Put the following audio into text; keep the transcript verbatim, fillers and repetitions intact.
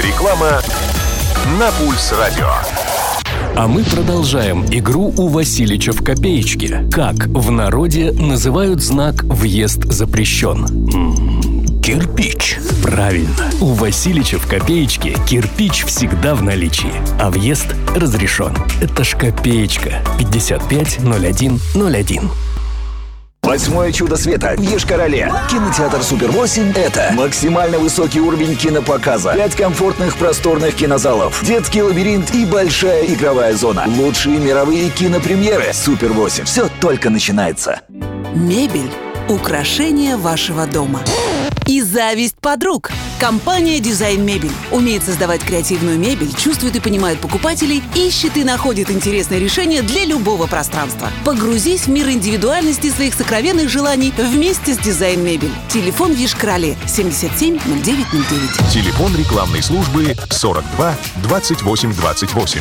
Реклама на Пульс Радио. А мы продолжаем игру у Василича в копеечке. Как в народе называют знак «Въезд запрещен»? М-м, кирпич. Правильно. У Василича в копеечке кирпич всегда в наличии, а въезд разрешен. Это ж копеечка. пятьдесят пять ноль один ноль один. Восьмое чудо света в Йошкар-Оле. Кинотеатр Супер восемь – это максимально высокий уровень кинопоказа, пять комфортных просторных кинозалов, детский лабиринт и большая игровая зона. Лучшие мировые кинопремьеры. Супер восемь. Все только начинается. Мебель – украшение вашего дома. И зависть подруг. Компания «Дизайн Мебель» умеет создавать креативную мебель, чувствует и понимает покупателей, ищет и находит интересные решения для любого пространства. Погрузись в мир индивидуальности своих сокровенных желаний вместе с «Дизайн Мебель». Телефон в Йошкар-Оле семьдесят семь ноль девять ноль девять. Телефон рекламной службы сорок два двадцать восемь двадцать восемь.